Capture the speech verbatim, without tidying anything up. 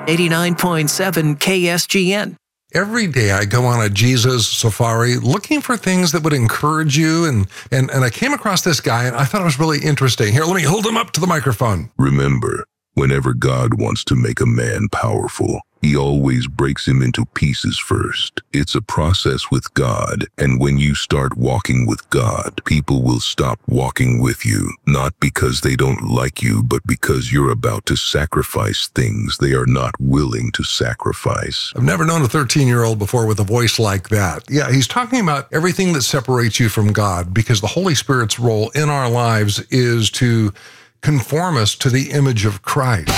eighty-nine point seven K S G N. Every day I go on a Jesus safari looking for things that would encourage you. And, and, and I came across this guy and I thought it was really interesting. Here, let me hold him up to the microphone. Remember, whenever God wants to make a man powerful, he always breaks him into pieces first. It's a process with God, and when you start walking with God, people will stop walking with you, not because they don't like you, but because you're about to sacrifice things they are not willing to sacrifice. I've never known a thirteen-year-old before with a voice like that. Yeah, he's talking about everything that separates you from God, because the Holy Spirit's role in our lives is to conform us to the image of Christ.